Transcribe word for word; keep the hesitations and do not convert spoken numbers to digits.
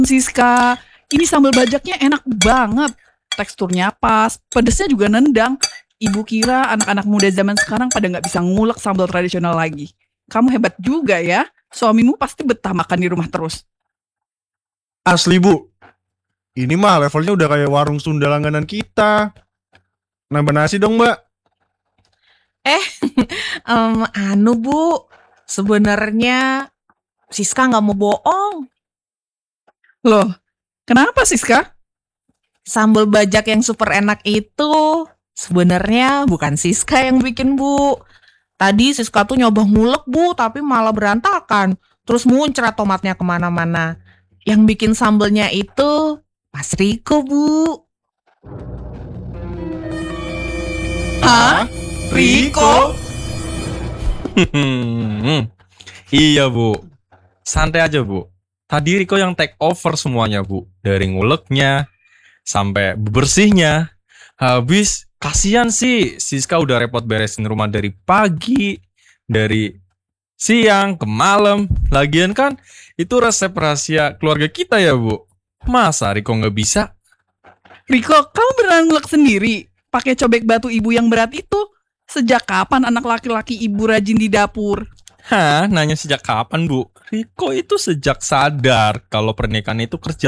Siska, ini sambal bajaknya enak banget. Teksturnya pas, pedesnya juga nendang. Ibu kira anak-anak muda zaman sekarang pada nggak bisa ngulek sambal tradisional lagi. Kamu hebat juga ya. Suamimu pasti betah makan di rumah terus. Asli bu, ini mah levelnya udah kayak warung Sunda langganan kita. Nambah nasi dong mbak. Eh, um, anu bu, sebenarnya Siska nggak mau bohong. Loh, kenapa Siska? Sambal bajak yang super enak itu sebenarnya bukan Siska yang bikin bu. Tadi Siska tuh nyoba ngulek bu, tapi malah berantakan. Terus muncrat tomatnya kemana-mana. Yang bikin sambelnya itu Mas Riko bu. Hah? Riko? Iya bu, santai aja bu. Tadi Riko yang take over semuanya bu. Dari nguleknya sampai bersihnya. Habis kasihan sih Siska udah repot beresin rumah dari pagi, dari siang ke malam. Lagian kan itu resep rahasia keluarga kita ya bu. Masa Riko nggak bisa? Riko, kamu beneran ngulek sendiri? Pakai cobek batu ibu yang berat itu? Sejak kapan anak laki-laki ibu rajin di dapur? Hah, nanya sejak kapan bu? Riko itu sejak sadar kalau pernikahan itu kerja